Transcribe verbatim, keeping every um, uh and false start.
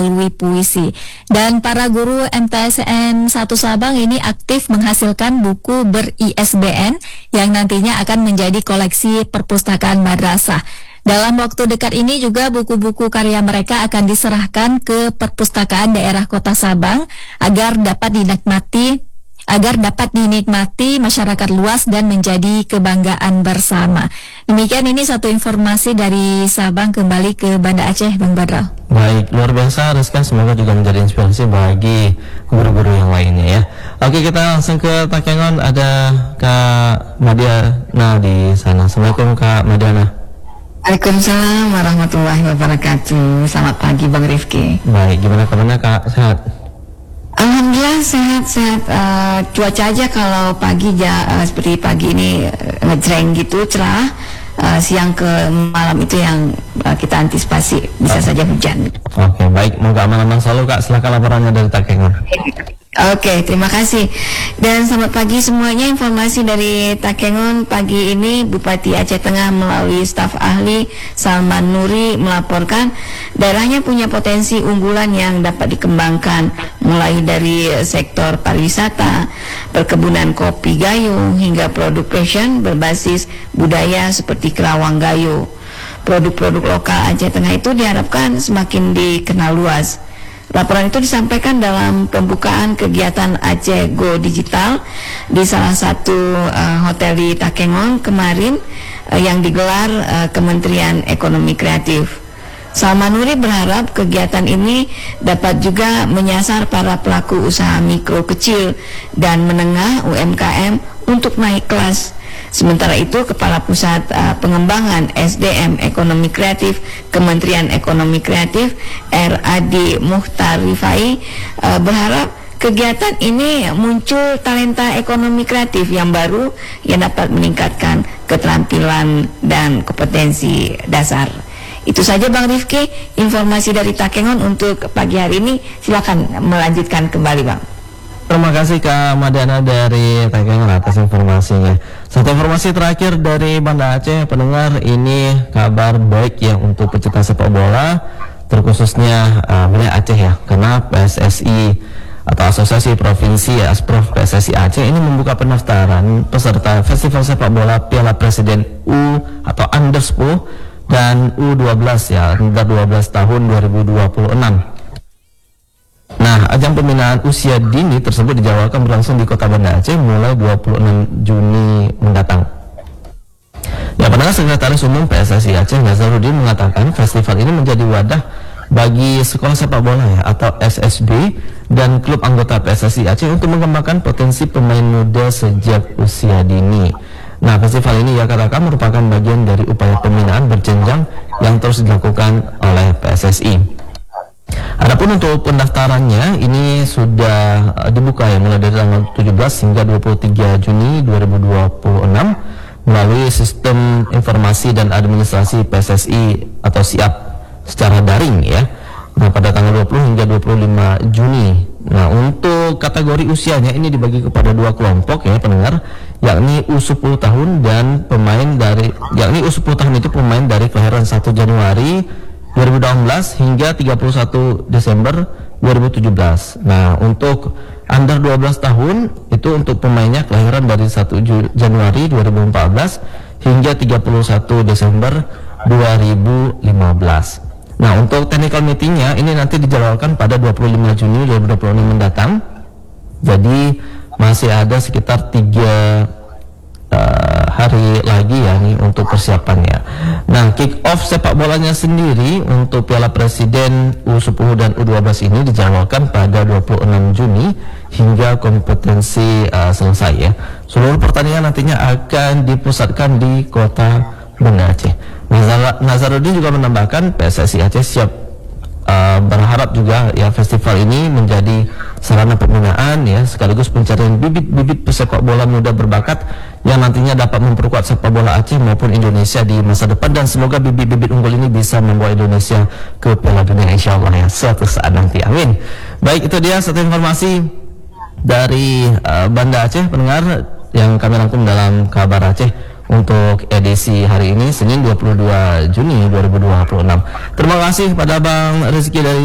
melalui puisi. Dan para guru M T S N satu Sabang ini aktif menghasilkan buku ber-I S B N yang nantinya akan menjadi koleksi perpustakaan madrasah. Dalam waktu dekat ini juga buku-buku karya mereka akan diserahkan ke perpustakaan daerah Kota Sabang agar dapat dinikmati agar dapat dinikmati masyarakat luas dan menjadi kebanggaan bersama. Demikian, ini satu informasi dari Sabang kembali ke Banda Aceh, Bang Badral. Baik, luar biasa Rizka, semoga juga menjadi inspirasi bagi guru-guru yang lainnya ya. Oke, kita langsung ke Takengon, ada Kak Madiana di sana. Assalamualaikum Kak Madiana. Waalaikumsalam warahmatullahi wabarakatuh. Selamat pagi Bang Rifki. Baik, gimana kabarnya Kak? Sehat? Alhamdulillah sehat-sehat. Uh, cuaca aja kalau pagi ja, uh, seperti pagi ini uh, ngejreng gitu, cerah. Uh, siang ke malam itu yang uh, kita antisipasi bisa oh. saja hujan. Oke, baik. Moga aman-aman selalu Kak. Silakan laporannya dari Takengon. Oke, terima kasih. Dan selamat pagi semuanya. Informasi dari Takengon pagi ini, Bupati Aceh Tengah melalui staf ahli Salman Nuri melaporkan daerahnya punya potensi unggulan yang dapat dikembangkan, mulai dari sektor pariwisata, perkebunan kopi gayo, hingga produk fashion berbasis budaya seperti kerawang gayo. Produk-produk lokal Aceh Tengah itu diharapkan semakin dikenal luas. Laporan itu disampaikan dalam pembukaan kegiatan Aceh Go Digital di salah satu uh, hotel di Takengon kemarin uh, yang digelar uh, Kementerian Ekonomi Kreatif. Salman Nuri berharap kegiatan ini dapat juga menyasar para pelaku usaha mikro kecil dan menengah U M K M untuk naik kelas. Sementara itu, Kepala Pusat uh, Pengembangan S D M Ekonomi Kreatif Kementerian Ekonomi Kreatif R A D Muhtar Rifai uh, berharap kegiatan ini muncul talenta ekonomi kreatif yang baru yang dapat meningkatkan keterampilan dan kompetensi dasar. Itu saja Bang Rifki, informasi dari Takengon untuk pagi hari ini. Silakan melanjutkan kembali Bang. Terima kasih Kak Madiana dari Takengon atas informasinya. Satu informasi terakhir dari Banda Aceh, pendengar, ini kabar baik ya untuk pecinta sepak bola, terkhususnya uh, wilayah Aceh ya, karena P S S I atau Asosiasi Provinsi ya, Asprof P S S I Aceh ini membuka pendaftaran peserta Festival Sepak Bola Piala Presiden U atau Under sepuluh dan U dua belas ya, Under dua belas tahun dua ribu dua puluh enam. Nah, ajang pembinaan usia dini tersebut dijadwalkan berlangsung di Kota Banda Aceh mulai dua puluh enam Juni mendatang. Ya, pendengar, Sekretaris Umum P S S I Aceh Nazarudin mengatakan festival ini menjadi wadah bagi sekolah sepak bola ya, atau S S B dan klub anggota P S S I Aceh untuk mengembangkan potensi pemain muda sejak usia dini. Nah, festival ini ia katakan merupakan bagian dari upaya pembinaan berjenjang yang terus dilakukan oleh P S S I. Adapun untuk pendaftarannya ini sudah uh, dibuka ya mulai dari tanggal tujuh belas hingga dua puluh tiga Juni dua ribu dua puluh enam melalui sistem informasi dan administrasi P S S I atau SIAP secara daring ya. Nah, pada tanggal dua puluh hingga dua puluh lima Juni. Nah, untuk kategori usianya ini dibagi kepada dua kelompok ya pendengar, yakni U sepuluh tahun dan pemain dari yakni U sepuluh tahun itu pemain dari kelahiran satu Januari dua ribu delapan belas hingga tiga puluh satu Desember dua ribu tujuh belas. Nah, untuk under dua belas tahun itu untuk pemainnya kelahiran dari satu Januari dua ribu empat belas hingga tiga puluh satu Desember dua ribu lima belas. Nah, untuk technical meetingnya ini nanti dijadwalkan pada dua puluh lima Juni dua ribu dua puluh enam mendatang. Jadi masih ada sekitar tiga Uh, hari lagi ya nih untuk persiapannya. Nah, kick off sepak bolanya sendiri untuk Piala Presiden U sepuluh dan U dua belas ini dijadwalkan pada dua puluh enam Juni hingga kompetensi uh, selesai ya. Seluruh pertandingan nantinya akan dipusatkan di Kota Banda Aceh. Nazar Nazarudin juga menambahkan P S S I Aceh siap Uh, berharap juga ya festival ini menjadi sarana pembinaan ya sekaligus pencarian bibit-bibit pesepak bola muda berbakat yang nantinya dapat memperkuat sepak bola Aceh maupun Indonesia di masa depan, dan semoga bibit-bibit unggul ini bisa membawa Indonesia ke Piala Dunia insyaallah ya suatu saat nanti, amin. Baik, itu dia satu informasi dari uh, Banda Aceh pendengar yang kami rangkum dalam Kabar Aceh untuk edisi hari ini Senin dua puluh dua Juni dua ribu dua puluh enam. Terima kasih kepada Bang Rizky dari